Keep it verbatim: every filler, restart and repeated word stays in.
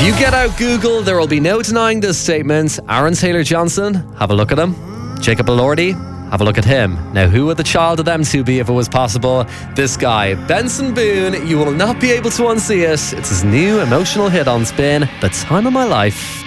you get out Google, there will be no denying this statement. Aaron Taylor-Johnson, have a look at him. Jacob Elordi, have a look at him. Now, who would the child of them two be if it was possible? This guy, Benson Boone. You will not be able to unsee it. It's his new emotional hit on Spin, The Time of My Life.